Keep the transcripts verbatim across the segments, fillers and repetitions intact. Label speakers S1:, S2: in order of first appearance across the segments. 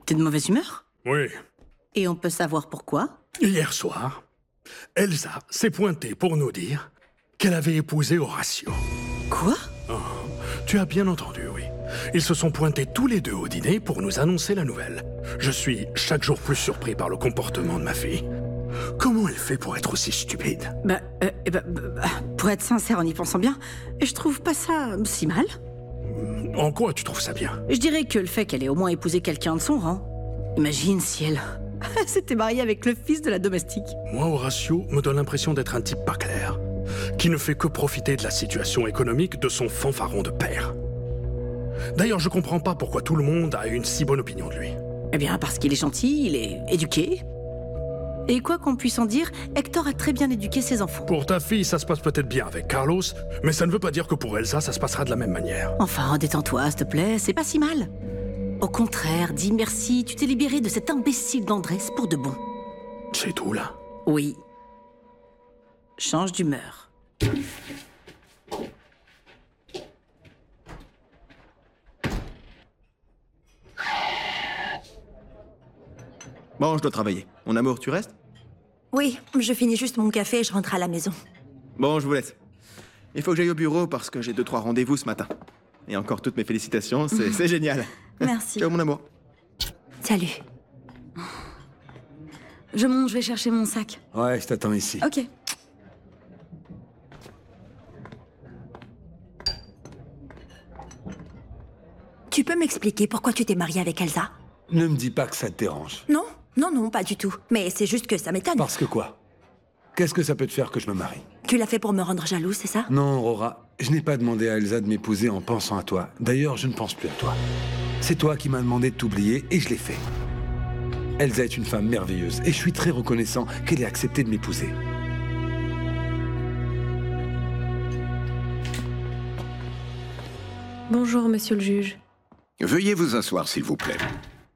S1: T'es de mauvaise humeur?
S2: Oui.
S1: Et on peut savoir pourquoi?
S2: Hier soir, Elsa s'est pointée pour nous dire qu'elle avait épousé Horatio.
S1: Quoi?
S2: Oh, tu as bien entendu, oui. Ils se sont pointés tous les deux au dîner pour nous annoncer la nouvelle. Je suis chaque jour plus surpris par le comportement de ma fille. Comment elle fait pour être aussi stupide?
S1: Bah, euh, eh bah, bah, pour être sincère en y pensant bien, je trouve pas ça si mal.
S2: En quoi tu trouves ça bien?
S1: Je dirais que le fait qu'elle ait au moins épousé quelqu'un de son rang. Imagine si elle s'était mariée avec le fils de la domestique.
S2: Moi, Horatio me donne l'impression d'être un type pas clair, qui ne fait que profiter de la situation économique de son fanfaron de père. D'ailleurs, je comprends pas pourquoi tout le monde a une si bonne opinion de lui.
S1: Eh bien, parce qu'il est gentil, il est éduqué. Et quoi qu'on puisse en dire, Hector a très bien éduqué ses enfants.
S2: Pour ta fille, ça se passe peut-être bien avec Carlos, mais ça ne veut pas dire que pour Elsa, ça se passera de la même manière.
S1: Enfin, détends-toi, s'il te plaît, c'est pas si mal. Au contraire, dis merci, tu t'es libéré de cet imbécile d'Andrés pour de bon.
S2: C'est tout, là?
S1: Oui. Change d'humeur.
S3: Bon, je dois travailler. Mon amour, tu restes?
S4: Oui, je finis juste mon café et je rentre à la maison.
S3: Bon, je vous laisse. Il faut que j'aille au bureau parce que j'ai deux, trois rendez-vous ce matin. Et encore toutes mes félicitations, c'est c'est génial.
S4: Merci.
S3: Ciao, mon amour.
S4: Salut. Je monte, je vais chercher mon sac.
S5: Ouais, je t'attends ici.
S4: Ok. Tu peux m'expliquer pourquoi tu t'es mariée avec Elsa?
S5: Ne me dis pas que ça te dérange.
S4: Non, non, non, pas du tout. Mais c'est juste que ça m'étonne.
S5: Parce que quoi? Qu'est-ce que ça peut te faire que je me marie?
S4: Tu l'as fait pour me rendre jaloux, c'est ça?
S5: Non, Aurora, je n'ai pas demandé à Elsa de m'épouser en pensant à toi. D'ailleurs, je ne pense plus à toi. C'est toi qui m'as demandé de t'oublier et je l'ai fait. Elsa est une femme merveilleuse et je suis très reconnaissant qu'elle ait accepté de m'épouser.
S6: Bonjour, monsieur le juge.
S7: Veuillez vous asseoir, s'il vous plaît.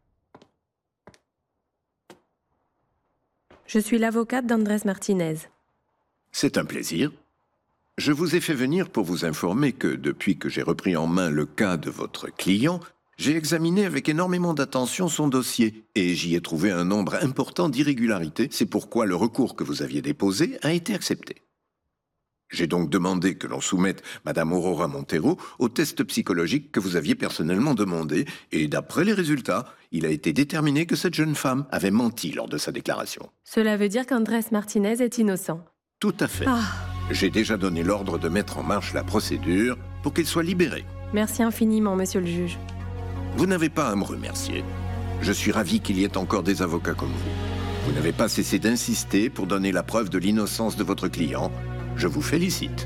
S6: Je suis l'avocate d'Andrés Martinez.
S7: C'est un plaisir. Je vous ai fait venir pour vous informer que depuis que j'ai repris en main le cas de votre client, j'ai examiné avec énormément d'attention son dossier et j'y ai trouvé un nombre important d'irrégularités. C'est pourquoi le recours que vous aviez déposé a été accepté. J'ai donc demandé que l'on soumette Madame Aurora Montero au test psychologique que vous aviez personnellement demandé et d'après les résultats, il a été déterminé que cette jeune femme avait menti lors de sa déclaration.
S6: Cela veut dire qu'Andrés Martinez est innocent.
S7: Tout à fait.
S6: Ah.
S7: J'ai déjà donné l'ordre de mettre en marche la procédure pour qu'il soit libéré.
S6: Merci infiniment, monsieur le juge.
S7: Vous n'avez pas à me remercier. Je suis ravi qu'il y ait encore des avocats comme vous. Vous n'avez pas cessé d'insister pour donner la preuve de l'innocence de votre client. Je vous félicite.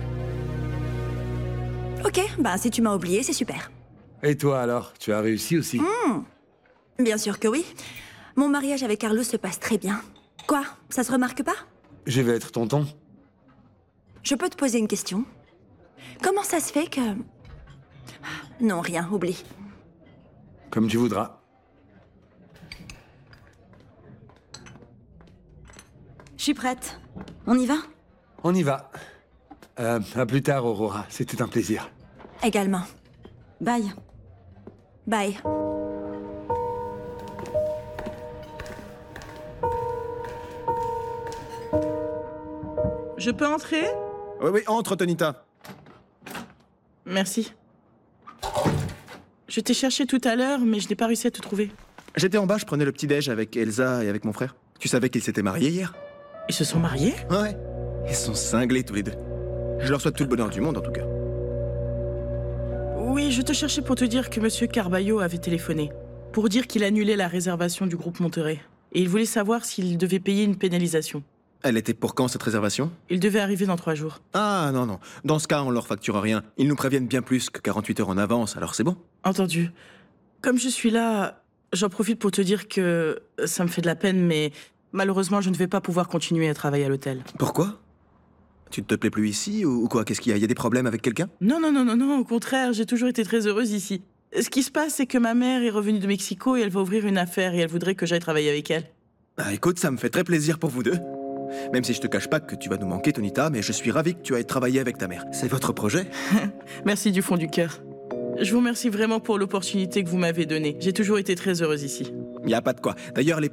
S4: Ok, bah si tu m'as oublié, c'est super.
S5: Et toi alors, tu as réussi aussi?
S4: Mmh. Bien sûr que oui. Mon mariage avec Carlos se passe très bien. Quoi? Ça se remarque pas?
S5: Je vais être tonton.
S4: Je peux te poser une question? Comment ça se fait que... Non, rien, oublie.
S5: Comme tu voudras.
S4: Je suis prête. On y va?
S5: On y va. Euh, à plus tard, Aurora. C'était un plaisir.
S4: Également. Bye. Bye.
S8: Je peux entrer?
S3: Oui, oui, entre, Tonita.
S8: Merci. Je t'ai cherché tout à l'heure, mais je n'ai pas réussi à te trouver.
S3: J'étais en bas, je prenais le petit-déj avec Elsa et avec mon frère. Tu savais qu'ils s'étaient mariés hier?
S8: Ils se sont mariés?
S3: Ouais. Ils sont cinglés tous les deux. Je leur souhaite tout le bonheur du monde, en tout cas.
S8: Oui, je te cherchais pour te dire que Monsieur Carballo avait téléphoné. Pour dire qu'il annulait la réservation du groupe Monterey. Et il voulait savoir s'il devait payer une pénalisation.
S3: Elle était pour quand, cette réservation?
S8: Il devait arriver dans trois jours.
S3: Ah, non, non. Dans ce cas, on leur facture rien. Ils nous préviennent bien plus que quarante-huit heures en avance, alors c'est bon.
S8: Entendu. Comme je suis là, j'en profite pour te dire que ça me fait de la peine, mais malheureusement, je ne vais pas pouvoir continuer à travailler à l'hôtel.
S3: Pourquoi? Tu ne te plais plus ici, ou quoi? Qu'est-ce qu'il y a? Il y a des problèmes avec quelqu'un?
S8: Non, non, non, non, non, au contraire, j'ai toujours été très heureuse ici. Ce qui se passe, c'est que ma mère est revenue de Mexico et elle va ouvrir une affaire et elle voudrait que j'aille travailler avec elle.
S3: Ah, écoute, ça me fait très plaisir pour vous deux. Même si je te cache pas que tu vas nous manquer, Tonita, mais je suis ravi que tu ailles travailler avec ta mère. C'est votre projet?
S8: Merci du fond du cœur. Je vous remercie vraiment pour l'opportunité que vous m'avez donnée. J'ai toujours été très heureuse ici.
S3: Y a pas de quoi. D'ailleurs, les